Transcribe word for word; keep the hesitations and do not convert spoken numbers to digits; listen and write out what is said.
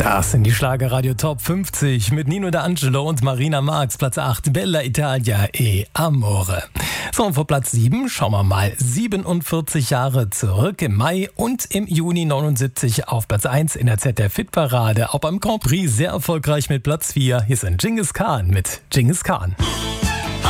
Das sind die Schlagerradio Top fünfzig mit Nino D'Angelo und Marina Marx. Platz acht, Bella Italia e Amore. So, und vor Platz sieben schauen wir mal siebenundvierzig Jahre zurück. Im Mai und im Juni neunundsiebzig auf Platz eins in der Z D F-Hitparade. Auch beim Grand Prix sehr erfolgreich mit Platz vier. Hier ist ein Genghis Khan mit Genghis Khan.